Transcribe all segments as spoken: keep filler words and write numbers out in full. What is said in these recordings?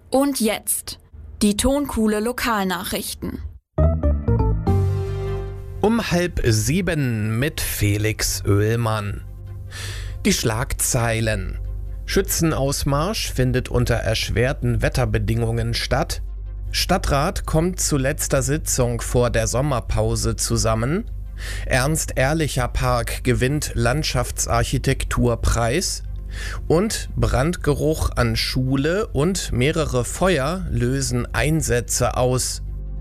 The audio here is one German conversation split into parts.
Und jetzt die Tonkuhle Lokalnachrichten. Um halb sieben mit Felix Oehlmann. Die Schlagzeilen. Schützenausmarsch findet unter erschwerten Wetterbedingungen statt. Stadtrat kommt zu letzter Sitzung vor der Sommerpause zusammen. Ernst-Ehrlicher-Park gewinnt Landschaftsarchitekturpreis. Und Brandgeruch an Schule und mehrere Feuer lösen Einsätze aus.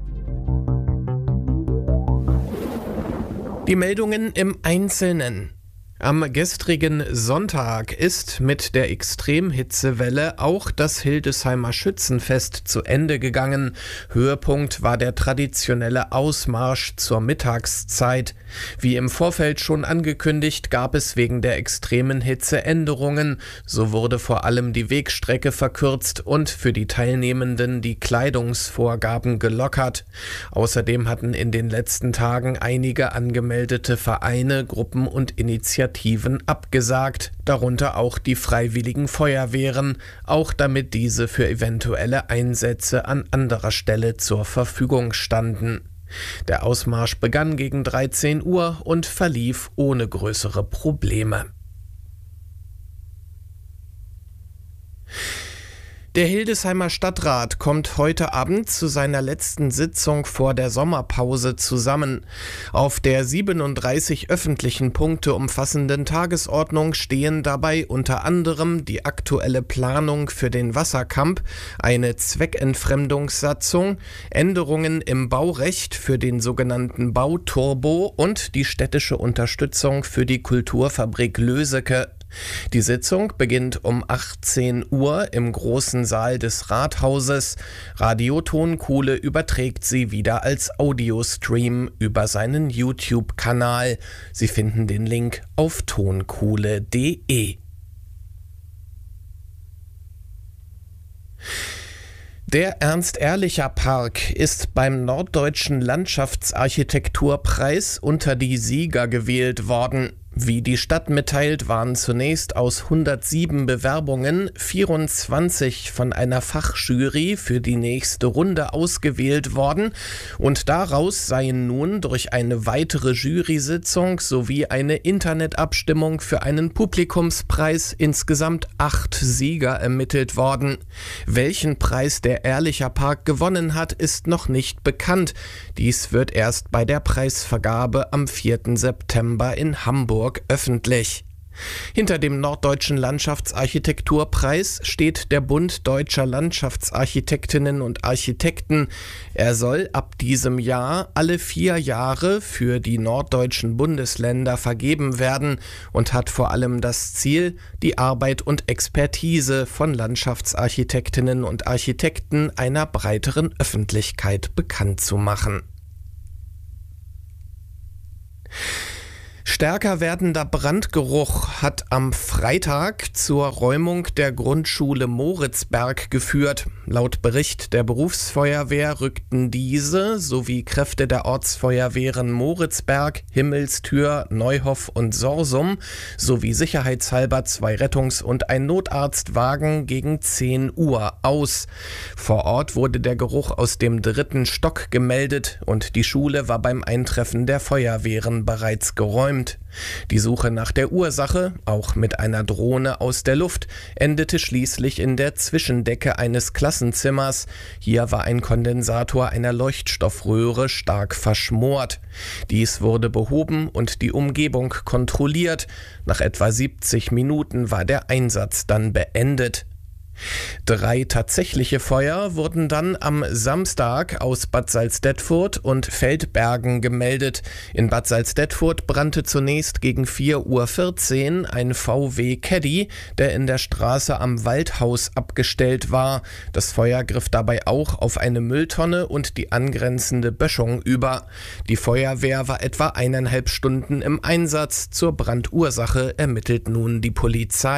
Die Meldungen im Einzelnen. Am gestrigen Sonntag ist mit der Extremhitzewelle auch das Hildesheimer Schützenfest zu Ende gegangen. Höhepunkt war der traditionelle Ausmarsch zur Mittagszeit. Wie im Vorfeld schon angekündigt, gab es wegen der extremen Hitze Änderungen. So wurde vor allem die Wegstrecke verkürzt und für die Teilnehmenden die Kleidungsvorgaben gelockert. Außerdem hatten in den letzten Tagen einige angemeldete Vereine, Gruppen und Initiativen abgesagt, darunter auch die Freiwilligen Feuerwehren, auch damit diese für eventuelle Einsätze an anderer Stelle zur Verfügung standen. Der Ausmarsch begann gegen dreizehn Uhr und verlief ohne größere Probleme. Der Hildesheimer Stadtrat kommt heute Abend zu seiner letzten Sitzung vor der Sommerpause zusammen. Auf der siebenunddreißig öffentlichen Punkte umfassenden Tagesordnung stehen dabei unter anderem die aktuelle Planung für den Wasserkamp, eine Zweckentfremdungssatzung, Änderungen im Baurecht für den sogenannten Bauturbo und die städtische Unterstützung für die Kulturfabrik Löseke. Die Sitzung beginnt um achtzehn Uhr im großen Saal des Rathauses. Radio Tonkuhle überträgt sie wieder als Audiostream über seinen YouTube-Kanal. Sie finden den Link auf tonkuhle punkt de. Der Ernst-Ehrlicher-Park ist beim Norddeutschen Landschaftsarchitekturpreis unter die Sieger gewählt worden. Wie die Stadt mitteilt, waren zunächst aus hundertsieben Bewerbungen vierundzwanzig von einer Fachjury für die nächste Runde ausgewählt worden und daraus seien nun durch eine weitere Jury-Sitzung sowie eine Internetabstimmung für einen Publikumspreis insgesamt acht Sieger ermittelt worden. Welchen Preis der Ehrlicher Park gewonnen hat, ist noch nicht bekannt. Dies wird erst bei der Preisvergabe am vierten September in Hamburg öffentlich. Hinter dem Norddeutschen Landschaftsarchitekturpreis steht der Bund Deutscher Landschaftsarchitektinnen und Architekten. Er soll ab diesem Jahr alle vier Jahre für die norddeutschen Bundesländer vergeben werden und hat vor allem das Ziel, die Arbeit und Expertise von Landschaftsarchitektinnen und Architekten einer breiteren Öffentlichkeit bekannt zu machen. Stärker werdender Brandgeruch hat am Freitag zur Räumung der Grundschule Moritzberg geführt. Laut Bericht der Berufsfeuerwehr rückten diese sowie Kräfte der Ortsfeuerwehren Moritzberg, Himmelstür, Neuhoff und Sorsum sowie sicherheitshalber zwei Rettungs- und ein Notarztwagen gegen zehn Uhr aus. Vor Ort wurde der Geruch aus dem dritten Stock gemeldet und die Schule war beim Eintreffen der Feuerwehren bereits geräumt. Die Suche nach der Ursache, auch mit einer Drohne aus der Luft, endete schließlich in der Zwischendecke eines Klassenzimmers. Hier war ein Kondensator einer Leuchtstoffröhre stark verschmort. Dies wurde behoben und die Umgebung kontrolliert. Nach etwa siebzig Minuten war der Einsatz dann beendet. Drei tatsächliche Feuer wurden dann am Samstag aus Bad Salzdetfurt und Feldbergen gemeldet. In Bad Salzdetfurt brannte zunächst gegen vier Uhr vierzehn ein V W Caddy, der in der Straße am Waldhaus abgestellt war. Das Feuer griff dabei auch auf eine Mülltonne und die angrenzende Böschung über. Die Feuerwehr war etwa eineinhalb Stunden im Einsatz. Zur Brandursache ermittelt nun die Polizei.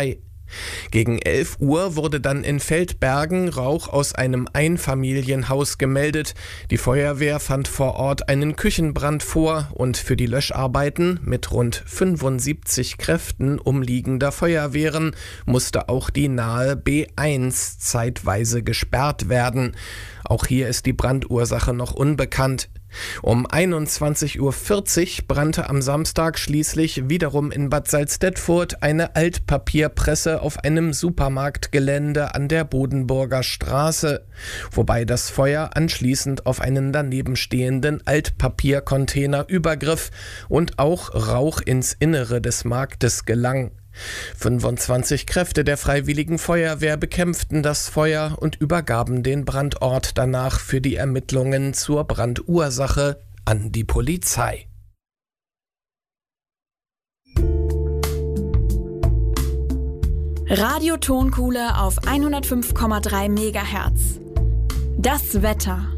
Gegen elf Uhr wurde dann in Feldbergen Rauch aus einem Einfamilienhaus gemeldet. Die Feuerwehr fand vor Ort einen Küchenbrand vor und für die Löscharbeiten mit rund fünfundsiebzig Kräften umliegender Feuerwehren musste auch die nahe B eins zeitweise gesperrt werden. Auch hier ist die Brandursache noch unbekannt. Um einundzwanzig Uhr vierzig brannte am Samstag schließlich wiederum in Bad Salzdetfurt eine Altpapierpresse auf einem Supermarktgelände an der Bodenburger Straße, wobei das Feuer anschließend auf einen daneben stehenden Altpapiercontainer übergriff und auch Rauch ins Innere des Marktes gelang. fünfundzwanzig Kräfte der Freiwilligen Feuerwehr bekämpften das Feuer und übergaben den Brandort danach für die Ermittlungen zur Brandursache an die Polizei. Radio Tonkuhle auf hundertfünf Komma drei Megahertz. Das Wetter.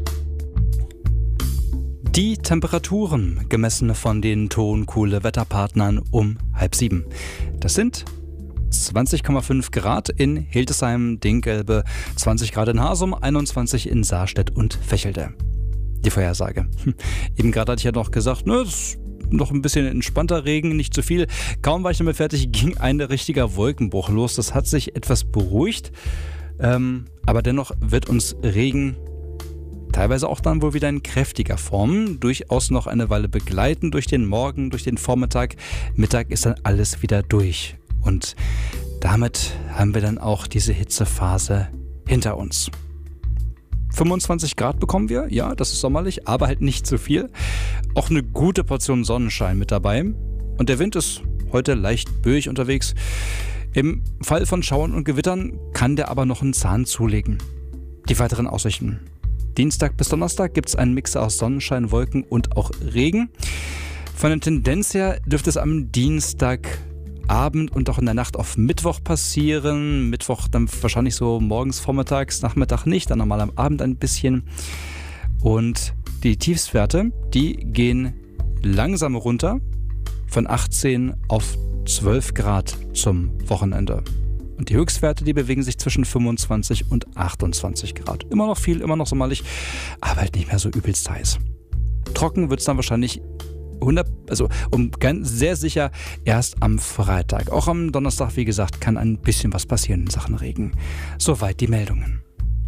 Die Temperaturen, gemessen von den Tonkuhle-Wetterpartnern um halb sieben. Das sind zwanzig Komma fünf Grad in Hildesheim, Dinkelbe, zwanzig Grad in Hasum, einundzwanzig in Saarstedt und Vechelde. Die Vorhersage. Hm. Eben gerade hatte ich ja noch gesagt, ne, das ist noch ein bisschen entspannter Regen, nicht zu viel. Kaum war ich damit fertig, ging ein richtiger Wolkenbruch los. Das hat sich etwas beruhigt, ähm, aber dennoch wird uns Regen teilweise auch dann wohl wieder in kräftiger Form durchaus noch eine Weile begleiten durch den Morgen, durch den Vormittag. Mittag ist dann alles wieder durch. Und damit haben wir dann auch diese Hitzephase hinter uns. fünfundzwanzig Grad bekommen wir, ja, das ist sommerlich, aber halt nicht zu viel. Auch eine gute Portion Sonnenschein mit dabei. Und der Wind ist heute leicht böig unterwegs. Im Fall von Schauern und Gewittern kann der aber noch einen Zahn zulegen. Die weiteren Aussichten. Dienstag bis Donnerstag gibt es einen Mix aus Sonnenschein, Wolken und auch Regen. Von der Tendenz her dürfte es am Dienstagabend und auch in der Nacht auf Mittwoch passieren. Mittwoch dann wahrscheinlich so morgens, vormittags, Nachmittag nicht, dann nochmal am Abend ein bisschen. Und die Tiefstwerte, die gehen langsam runter von achtzehn auf zwölf Grad zum Wochenende. Und die Höchstwerte, die bewegen sich zwischen fünfundzwanzig und achtundzwanzig Grad. Immer noch viel, immer noch sommerlich, aber halt nicht mehr so übelst heiß. Trocken wird es dann wahrscheinlich hundert, also um ganz sehr sicher erst am Freitag. Auch am Donnerstag, wie gesagt, kann ein bisschen was passieren in Sachen Regen. Soweit die Meldungen.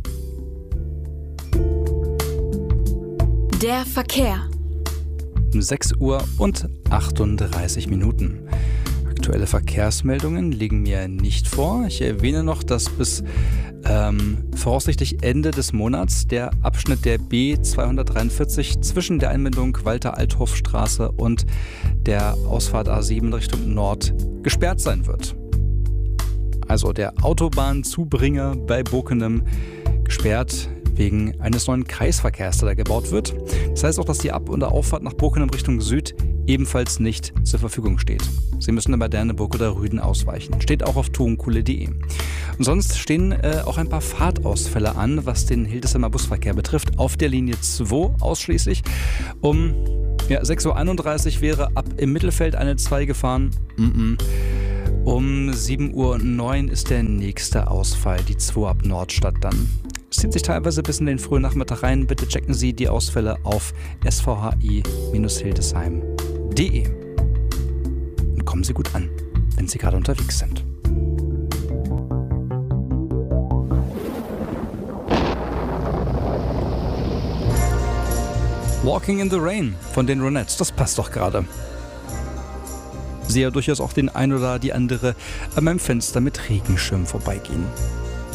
Der Verkehr. Um sechs Uhr und achtunddreißig Minuten. Aktuelle Verkehrsmeldungen liegen mir nicht vor. Ich erwähne noch, dass bis ähm, voraussichtlich Ende des Monats der Abschnitt der B zweihundertdreiundvierzig zwischen der Einmündung Walter-Althoff-Straße und der Ausfahrt A sieben Richtung Nord gesperrt sein wird. Also der Autobahnzubringer bei Bokenem gesperrt wegen eines neuen Kreisverkehrs, der da gebaut wird. Das heißt auch, dass die Ab- und Auffahrt nach Bokenem Richtung Süd ebenfalls nicht zur Verfügung steht. Sie müssen bei Derneburg oder Rüden ausweichen. Steht auch auf tonkuhle punkt de. Und sonst stehen äh, auch ein paar Fahrtausfälle an, was den Hildesheimer Busverkehr betrifft. Auf der Linie zwei ausschließlich. Um ja, sechs Uhr einunddreißig wäre ab im Mittelfeld eine zwei gefahren. Mm-mm. Um sieben Uhr neun ist der nächste Ausfall, die zwei ab Nordstadt dann. Es zieht sich teilweise bis in den frühen Nachmittag rein. Bitte checken Sie die Ausfälle auf s v h i Bindestrich hildesheim punkt de. Und kommen Sie gut an, wenn Sie gerade unterwegs sind. Walking in the Rain von den Ronettes, das passt doch gerade. Sehe ja durchaus auch den ein oder die andere an meinem Fenster mit Regenschirm vorbeigehen.